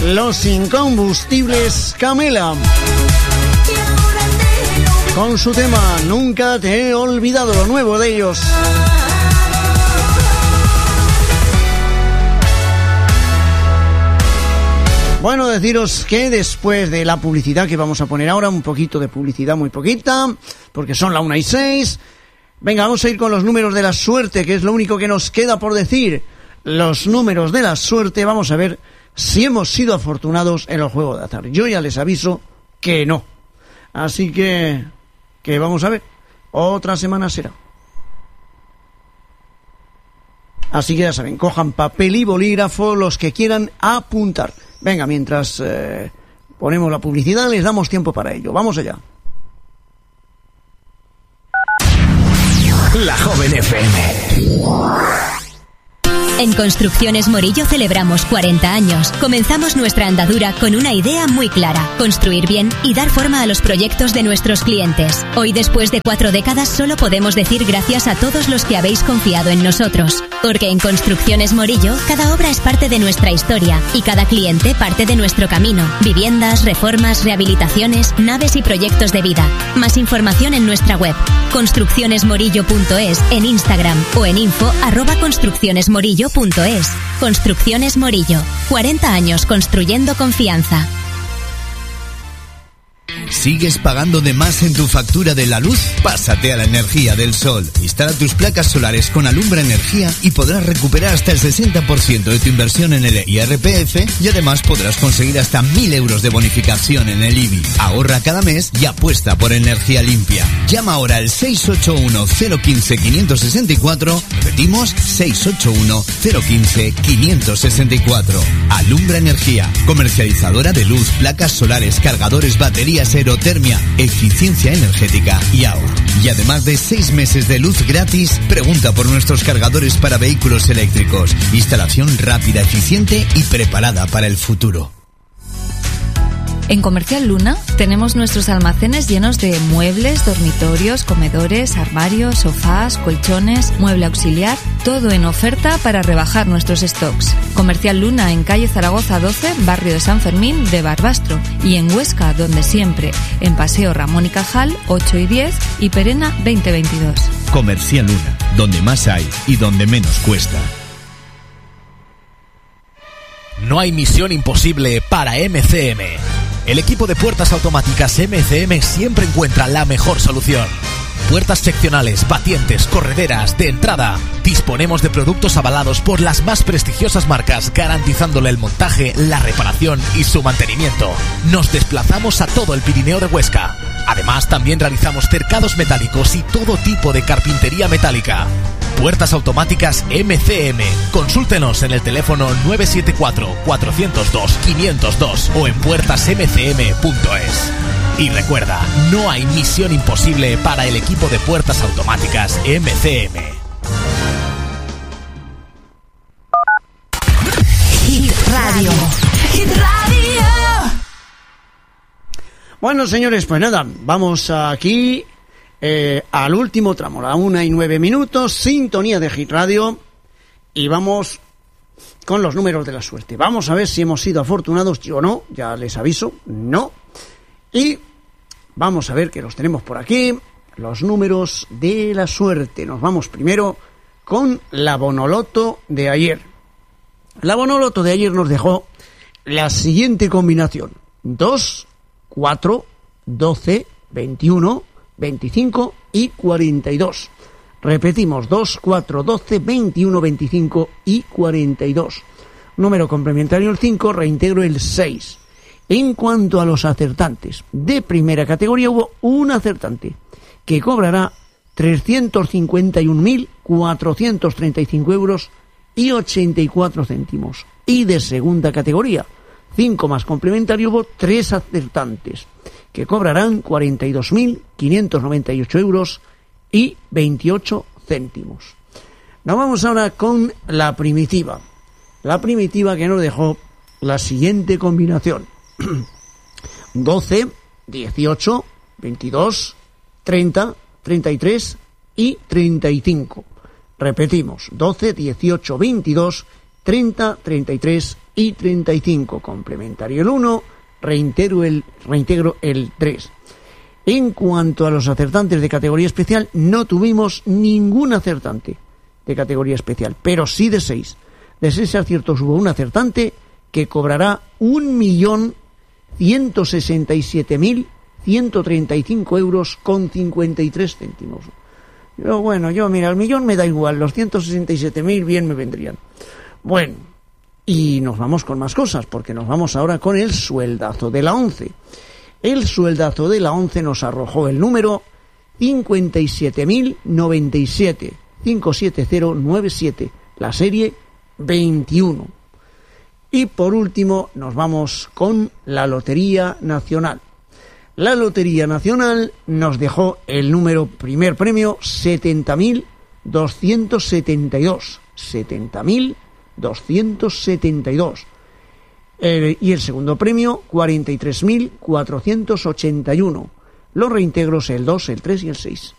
Los Incombustibles Camela, con su tema Nunca te he olvidado, lo nuevo de ellos. Bueno, deciros que después de la publicidad que vamos a poner ahora, un poquito de publicidad, muy poquita, porque son la 1:06. Venga, vamos a ir con los números de la suerte, que es lo único que nos queda por decir. Los números de la suerte, vamos a ver si hemos sido afortunados en el juego de azar. Yo ya les aviso que no. Así que vamos a ver. Otra semana será. Así que ya saben, cojan papel y bolígrafo los que quieran apuntar. Venga, mientras ponemos la publicidad, les damos tiempo para ello. Vamos allá. La Joven FM. En Construcciones Morillo celebramos 40 años. Comenzamos nuestra andadura con una idea muy clara: construir bien y dar forma a los proyectos de nuestros clientes. Hoy, después de 4 décadas, solo podemos decir gracias a todos los que habéis confiado en nosotros. Porque en Construcciones Morillo, cada obra es parte de nuestra historia y cada cliente parte de nuestro camino. Viviendas, reformas, rehabilitaciones, naves y proyectos de vida. Más información en nuestra web, construccionesmorillo.es, en Instagram o en info@construccionesmorillo.es. Construcciones Morillo. 40 años construyendo confianza. ¿Sigues pagando de más en tu factura de la luz? Pásate a la energía del sol. Instala tus placas solares con Alumbra Energía y podrás recuperar hasta el 60% de tu inversión en el IRPF, y además podrás conseguir hasta 1.000 euros de bonificación en el IBI. Ahorra cada mes y apuesta por energía limpia. Llama ahora al 681-015-564. Repetimos, 681-015-564. Alumbra Energía, comercializadora de luz, placas solares, cargadores, baterías, aerotermia, eficiencia energética y ahorro. Y además de 6 meses de luz gratis, pregunta por nuestros cargadores para vehículos eléctricos. Instalación rápida, eficiente y preparada para el futuro. En Comercial Luna tenemos nuestros almacenes llenos de muebles, dormitorios, comedores, armarios, sofás, colchones, mueble auxiliar, todo en oferta para rebajar nuestros stocks. Comercial Luna en calle Zaragoza 12, barrio de San Fermín de Barbastro, y en Huesca, donde siempre, en Paseo Ramón y Cajal 8 y 10 y Perena 2022. Comercial Luna, donde más hay y donde menos cuesta. No hay misión imposible para MCM. El equipo de puertas automáticas MCM siempre encuentra la mejor solución. Puertas seccionales, batientes, correderas, de entrada. Disponemos de productos avalados por las más prestigiosas marcas, garantizándole el montaje, la reparación y su mantenimiento. Nos desplazamos a todo el Pirineo de Huesca. Además, también realizamos cercados metálicos y todo tipo de carpintería metálica. Puertas automáticas MCM. Consúltenos en el teléfono 974-402-502 o en puertasmcm.es. Y recuerda, no hay misión imposible para el equipo de puertas automáticas MCM. Hit Radio. Hit Radio. Bueno, señores, pues nada, vamos aquí al último tramo, la 1:09, sintonía de Hit Radio, y vamos con los números de la suerte. Vamos a ver si hemos sido afortunados, yo no, ya les aviso, no. Y vamos a ver que los tenemos por aquí, los números de la suerte. Nos vamos primero con la Bonoloto de ayer. La Bonoloto de ayer nos dejó la siguiente combinación: 2, 4, 12, 21, 25 y 42. Repetimos: 2, 4, 12, 21, 25 y 42. Número complementario el 5, reintegro el 6. En cuanto a los acertantes, de primera categoría hubo un acertante que cobrará 351.435 euros y 84 céntimos. Y de segunda categoría, 5 más complementario, hubo 3 acertantes que cobrarán 42.598 euros y 28 céntimos. Nos vamos ahora con la primitiva. La primitiva que nos dejó la siguiente combinación: 12, 18, 22, 30, 33 y 35. Repetimos: 12, 18, 22, 30, 33 y 35. Complementario el 1, reintegro el 3. En cuanto a los acertantes de categoría especial, no tuvimos ningún acertante de categoría especial, pero sí de 6. De 6 aciertos hubo un acertante que cobrará 1.167.135 euros con 53 céntimos. Mira, el millón me da igual, los 167.000 bien me vendrían. Bueno, y nos vamos con más cosas, porque nos vamos ahora con el sueldazo de la 11. El sueldazo de la 11 nos arrojó el número 57.097, 57097, la serie 21. Y por último nos vamos con la Lotería Nacional. La Lotería Nacional nos dejó el número primer premio 70.272. 70.272. Y el segundo premio 43.481. Los reintegros el 2, el 3 y el 6.